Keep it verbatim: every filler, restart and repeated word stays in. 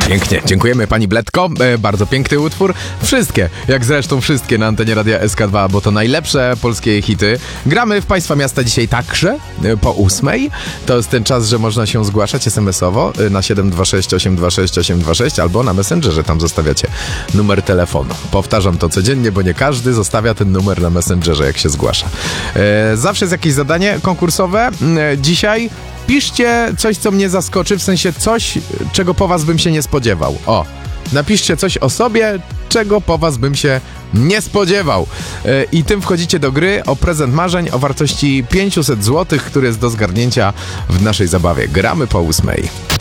Pięknie, dziękujemy pani Bledko, e, bardzo piękny utwór. Wszystkie, jak zresztą wszystkie na antenie Radia S K dwa, bo to najlepsze polskie hity. Gramy w Państwa Miasta dzisiaj także e, po ósmej. To jest ten czas, że można się zgłaszać es em esowo e, na siedem dwa sześć osiem dwa sześć osiem dwa sześć albo na Messengerze, tam zostawiacie numer telefonu. Powtarzam to codziennie, bo nie każdy zostawia ten numer na Messengerze, jak się zgłasza. E, zawsze jest jakieś zadanie konkursowe. E, dzisiaj piszcie coś, co mnie zaskoczy, w sensie coś, czego po was bym się nie spodziewał. O, napiszcie coś o sobie, czego po was bym się nie spodziewał. Yy, I tym wchodzicie do gry o prezent marzeń o wartości pięćset złotych, który jest do zgarnięcia w naszej zabawie. Gramy po ósmej.